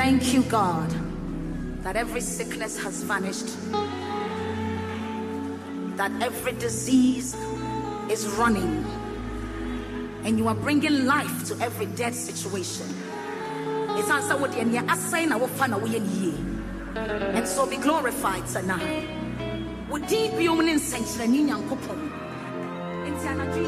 Thank you, God, that every sickness has vanished, that every disease is running, and you are bringing life to every dead situation. And so be glorified tonight.